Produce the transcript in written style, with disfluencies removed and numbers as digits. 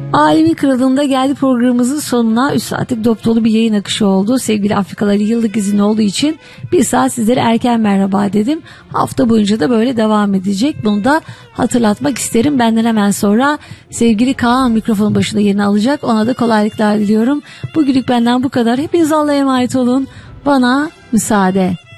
Alemin Kralı'nda geldi programımızın sonuna. 3 saatlik dop dolu bir yayın akışı oldu. Sevgili Afrikalılar, yıllık izin olduğu için bir saat sizlere erken merhaba dedim. Hafta boyunca da böyle devam edecek. Bunu da hatırlatmak isterim. Benden hemen sonra sevgili Kaan mikrofonun başında yerini alacak. Ona da kolaylıklar diliyorum. Bugünlük benden bu kadar. Hepiniz Allah'a emanet olun. Bana müsaade.